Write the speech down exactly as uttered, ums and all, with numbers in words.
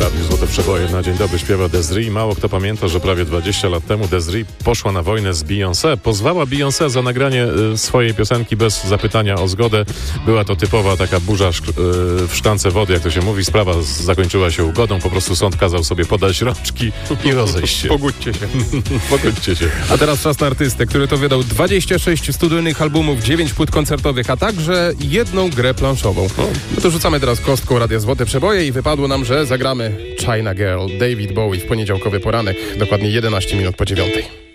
Radiu Złote Przeboje na dzień dobry śpiewa Des'ree. Mało kto pamięta, że prawie dwadzieścia lat temu Des'ree poszła na wojnę z Beyoncé. Pozwała Beyoncé za nagranie y, swojej piosenki bez zapytania o zgodę. Była to typowa taka burza szk- y, w szklance wody, jak to się mówi. Sprawa z- zakończyła się ugodą. Po prostu sąd kazał sobie podać rączki i rozejść się. Pogódźcie się. Pogódźcie się. A teraz czas na artystę, który to wydał dwadzieścia sześć studyjnych albumów, dziewięć płyt koncertowych, a także jedną grę planszową. No to rzucamy teraz kostką Radia Złote Przeboje i wypadło nam, że zagramy China Girl, David Bowie w poniedziałkowy poranek, dokładnie jedenaście minut po dziewiątej.